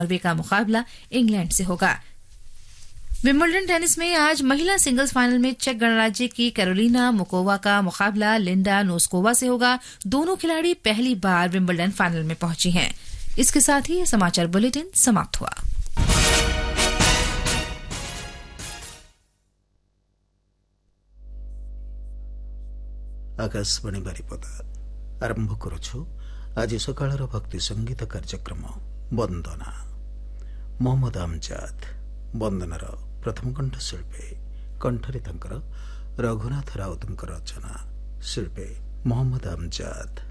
Norway का मुकाबला England से होगा। विंबलडन टेनिस में आज महिला सिंगल्स फाइनल में चेक गणराज्य की कैरोलिना मुकोवा का मुकाबला लिंडा नोस्कोवा से होगा। दोनों खिलाड़ी पहली बार विंबलडन फाइनल में पहुंची हैं। इसके साथ ही यह समाचार बुलेटिन समाप्त हुआ। आकाशवाणी बारिपदा आरंभ करुछु आज सकाळर भक्ति संगीत कार्यक्रम वंदना। मोहम्मद अमजाद वंदनार प्रथम कंठशिल्पी, कंठरे रघुनाथ राउतଙ୍କ रचना, शिल्पी मोहम्मद अमजाद।